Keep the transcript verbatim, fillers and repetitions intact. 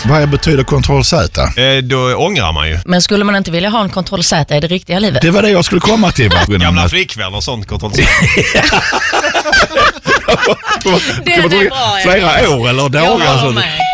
Vad betyder kontroll Z? Eh, då ångrar man ju. Men skulle man inte vilja ha en kontroll Z i det riktiga livet? Det var det jag skulle komma till. Gamla flickvänner och sånt kontroll Z. det, det är bra. Flera år eller dagar. Jag har med.